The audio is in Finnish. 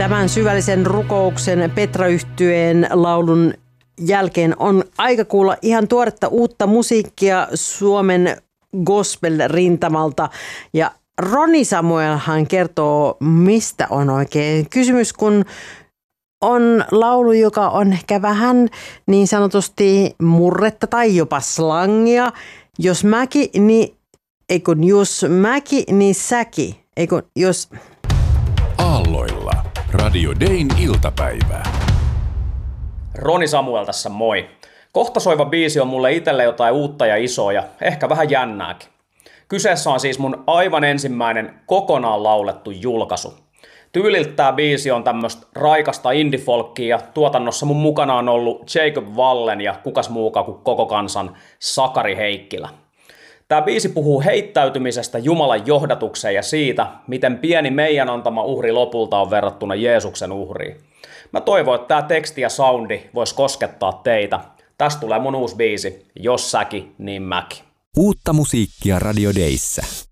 Tämän syvällisen rukouksen Petra-yhtyeen laulun jälkeen on aika kuulla ihan tuoretta uutta musiikkia Suomen gospel-rintamalta. Ja Roni Samuelhan kertoo, mistä on oikein kysymys, kun on laulu, joka on ehkä vähän niin sanotusti murretta tai jopa slangia. Jos mäki, niin jos mäki, niin säki. Jos... Aalloilla. Radio Dayn iltapäivää. Roni Samuel tässä moi. Kohta soiva biisi on mulle itselle jotain uutta ja isoa ja ehkä vähän jännääkin. Kyseessä on siis mun aivan ensimmäinen kokonaan laulettu julkaisu. Tyyliltä tää biisi on tämmöstä raikasta indie-folkkia ja tuotannossa mun mukana on ollut Jacob Wallen ja kukas muukaan kuin koko kansan Sakari Heikkilä. Tää biisi puhuu heittäytymisestä Jumalan johdatukseen ja siitä, miten pieni meidän antama uhri lopulta on verrattuna Jeesuksen uhriin. Mä toivon, että tää teksti ja soundi vois koskettaa teitä. Tästä tulee mun uusi biisi, Jos säki, niin mäki. Uutta musiikkia Radio Dayssä.